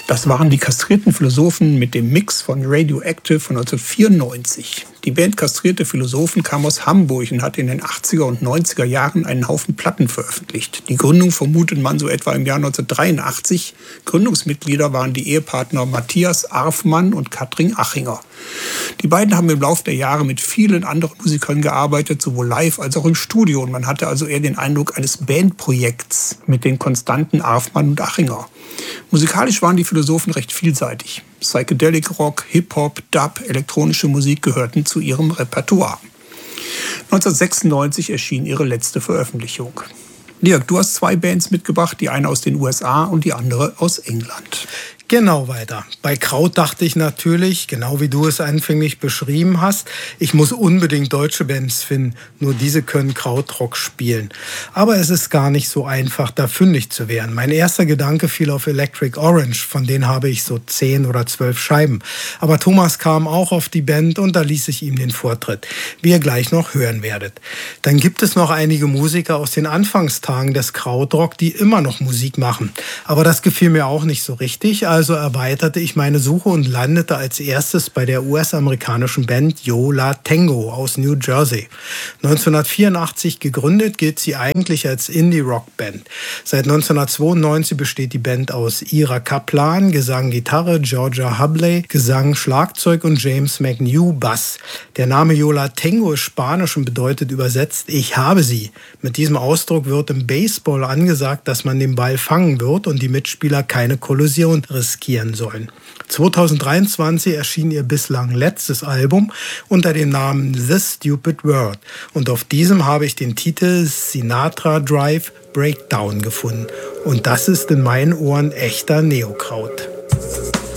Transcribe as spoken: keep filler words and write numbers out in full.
Das waren die Kastrierten Philosophen mit dem Mix von Radioactive von neunzehnhundertvierundneunzig. Die Band Kastrierte Philosophen kam aus Hamburg und hat in den achtziger und neunziger Jahren einen Haufen Platten veröffentlicht. Die Gründung vermutet man so etwa im Jahr neunzehnhundertdreiundachtzig. Gründungsmitglieder waren die Ehepartner Matthias Arfmann und Katrin Achinger. Die beiden haben im Laufe der Jahre mit vielen anderen Musikern gearbeitet, sowohl live als auch im Studio. Und man hatte also eher den Eindruck eines Bandprojekts mit den Konstanten Arfmann und Achinger. Musikalisch waren die Philosophen recht vielseitig. Psychedelic Rock, Hip-Hop, Dub, elektronische Musik gehörten zu ihrem Repertoire. neunzehnhundertsechsundneunzig erschien ihre letzte Veröffentlichung. Dirk, du hast zwei Bands mitgebracht, die eine aus den U S A und die andere aus England. Genau weiter. Bei Kraut dachte ich natürlich, genau wie du es anfänglich beschrieben hast, ich muss unbedingt deutsche Bands finden. Nur diese können Krautrock spielen. Aber es ist gar nicht so einfach, da fündig zu werden. Mein erster Gedanke fiel auf Electric Orange. Von denen habe ich so zehn oder zwölf Scheiben. Aber Thomas kam auch auf die Band und da ließ ich ihm den Vortritt, wie ihr gleich noch hören werdet. Dann gibt es noch einige Musiker aus den Anfangstagen des Krautrock, die immer noch Musik machen. Aber das gefiel mir auch nicht so richtig. Also erweiterte ich meine Suche und landete als erstes bei der U S-amerikanischen Band Yo La Tengo aus New Jersey. neunzehnhundertvierundachtzig gegründet, gilt sie eigentlich als Indie-Rock-Band. Seit neunzehnhundertzweiundneunzig besteht die Band aus Ira Kaplan, Gesang, Gitarre, Georgia Hubley, Gesang, Schlagzeug und James McNew, Bass. Der Name Yo La Tengo ist spanisch und bedeutet übersetzt Ich habe sie. Mit diesem Ausdruck wird im Baseball angesagt, dass man den Ball fangen wird und die Mitspieler keine Kollision riskieren sollen. zweitausenddreiundzwanzig erschien ihr bislang letztes Album unter dem Namen This Stupid World und auf diesem habe ich den Titel Sinatra Drive Breakdown gefunden und das ist in meinen Ohren echter Neokraut.